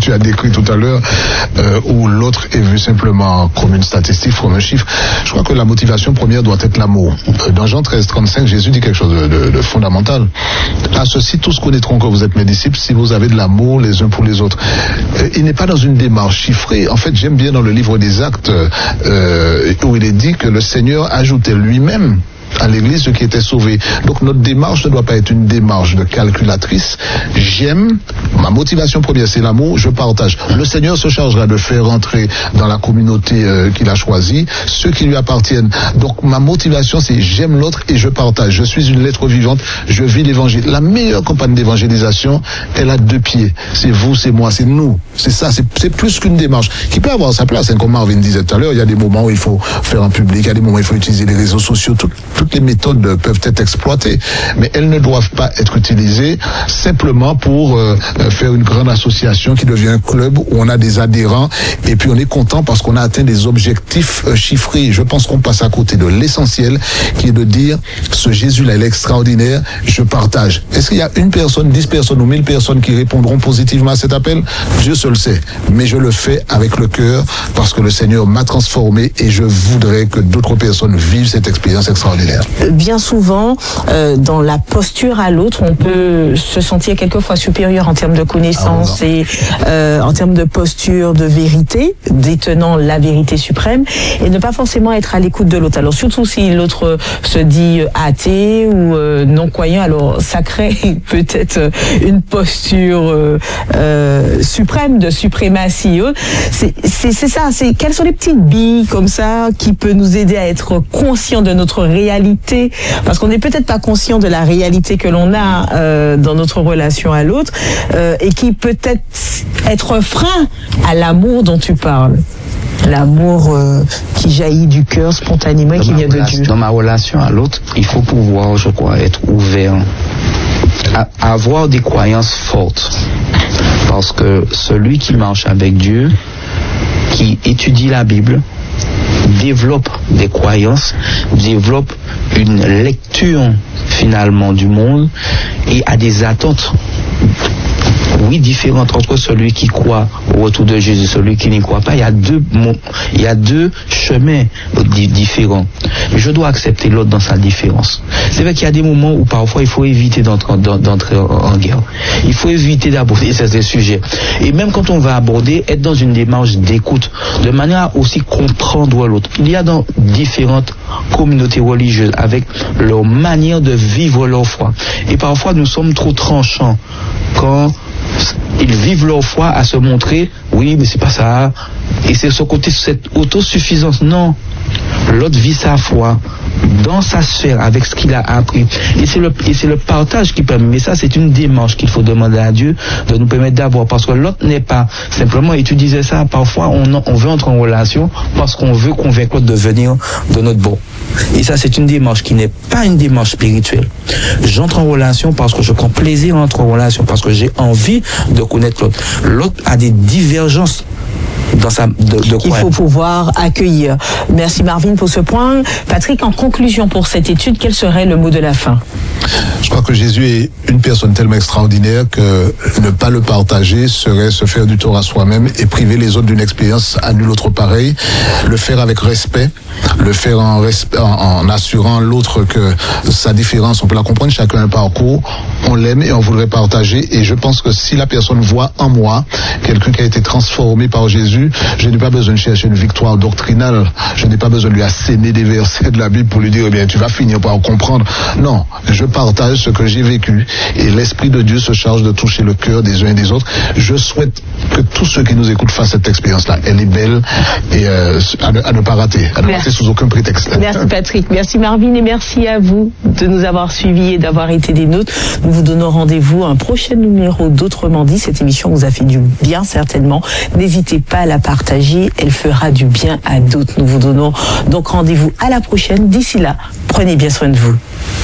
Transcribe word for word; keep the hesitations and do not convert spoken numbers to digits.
tu as décrit tout à l'heure, euh, où l'autre est vu simplement comme une statistique, comme un chiffre. Je crois que la motivation première doit être l'amour. Dans Jean treize, trente-cinq, Jésus dit quelque chose de, de, de fondamental. À ceci, tous connaîtront que vous êtes mes disciples si vous avez de l'amour les uns pour les autres. Euh, il n'est pas dans une démarche chiffrée. En fait, j'aime bien dans le livre des Actes, euh, où il est dit que le Seigneur ajoutait lui-même à l'église ceux qui étaient sauvés. Donc notre démarche ne doit pas être une démarche de calculatrice. J'aime, ma motivation première c'est l'amour, je partage. Le Seigneur se chargera de faire rentrer dans la communauté euh, qu'il a choisie ceux qui lui appartiennent. Donc ma motivation c'est j'aime l'autre et je partage. Je suis une lettre vivante, je vis l'évangile. La meilleure campagne d'évangélisation, elle a deux pieds. C'est vous, c'est moi, c'est nous. C'est ça, c'est, c'est plus qu'une démarche qui peut avoir sa place. Hein, comme Marvin disait tout à l'heure, il y a des moments où il faut faire en public, il y a des moments où il faut utiliser les réseaux sociaux, tout, toutes les méthodes peuvent être exploitées, mais elles ne doivent pas être utilisées simplement pour euh, faire une grande association qui devient un club où on a des adhérents et puis on est content parce qu'on a atteint des objectifs euh, chiffrés. Je pense qu'on passe à côté de l'essentiel qui est de dire ce Jésus-là, il est extraordinaire, je partage. Est-ce qu'il y a une personne, dix personnes ou mille personnes qui répondront positivement à cet appel? Dieu seul sait, mais je le fais avec le cœur parce que le Seigneur m'a transformé et je voudrais que d'autres personnes vivent cette expérience extraordinaire. Bien souvent, euh, dans la posture à l'autre, on peut se sentir quelquefois supérieur en termes de connaissances ah, et euh, en termes de posture, de vérité, détenant la vérité suprême, et ne pas forcément être à l'écoute de l'autre. Alors surtout si l'autre se dit athée ou euh, non-croyant, alors ça crée peut-être une posture euh, euh, suprême, de suprématie. C'est, c'est, c'est ça, c'est quelles sont les petites billes comme ça qui peuvent nous aider à être conscients de notre réalité, parce qu'on n'est peut-être pas conscient de la réalité que l'on a euh, dans notre relation à l'autre, euh, et qui peut être être un frein à l'amour dont tu parles. L'amour euh, qui jaillit du cœur spontanément et qui vient de Dieu. Dans ma relation à l'autre, il faut pouvoir, je crois, être ouvert à, à avoir des croyances fortes. Parce que celui qui marche avec Dieu, qui étudie la Bible, développe des croyances, développe une lecture finalement du monde et a des attentes, oui, différentes entre celui qui croit au retour de Jésus et celui qui n'y croit pas. Il y a deux, il y a deux chemins différents. Je dois accepter l'autre dans sa différence. C'est vrai qu'il y a des moments où parfois il faut éviter d'entrer, d'entrer en guerre. Il faut éviter d'aborder ces sujets. Et même quand on va aborder, être dans une démarche d'écoute, de manière à aussi comprendre l'autre. Il y a dans différentes communautés religieuses avec leur manière de vivre leur foi. Et parfois nous sommes trop tranchants quand ils vivent leur foi à se montrer, oui, mais c'est pas ça. Et c'est ce côté, cette autosuffisance. Non. L'autre vit sa foi dans sa sphère avec ce qu'il a appris. Et c'est le, et c'est le partage qui permet. Mais ça, c'est une démarche qu'il faut demander à Dieu de nous permettre d'avoir. Parce que l'autre n'est pas simplement, et tu disais ça, parfois on, on veut entrer en relation parce qu'on veut convaincre l'autre de venir de notre bord. Et ça, c'est une démarche qui n'est pas une démarche spirituelle. J'entre en relation parce que je prends plaisir à entrer en relation, parce que j'ai envie de connaître l'autre. L'autre a des divergences dans sa, de, de qu'il faut pouvoir accueillir. Merci Marvin pour ce point. Patrick, en conclusion pour cette étude, quel serait le mot de la fin? Je crois que Jésus est une personne tellement extraordinaire que ne pas le partager serait se faire du tort à soi-même et priver les autres d'une expérience à nul autre pareil. Le faire avec respect, le faire en, respect, en, en assurant l'autre que sa différence, on peut la comprendre, chacun a un parcours, on l'aime et on voudrait partager. Et je pense que si la personne voit en moi quelqu'un qui a été transformé par Jésus, je n'ai pas besoin de chercher une victoire doctrinale, je n'ai pas besoin de lui asséner des versets de la Bible pour lui dire, eh bien, tu vas finir par comprendre. Non, je partage ce que j'ai vécu et l'Esprit de Dieu se charge de toucher le cœur des uns et des autres. Je souhaite que tous ceux qui nous écoutent fassent cette expérience-là. Elle est belle et euh, à, ne, à ne pas rater, à ne pas rater sous aucun prétexte. Merci Patrick, merci Marvin et merci à vous de nous avoir suivis et d'avoir été des nôtres. Nous vous donnons rendez-vous à un prochain numéro d'Autrement dit. Cette émission vous a fait du bien certainement. N'hésitez pas à la partager, elle fera du bien à d'autres. Nous vous donnons donc rendez-vous à la prochaine. D'ici là, prenez bien soin de vous.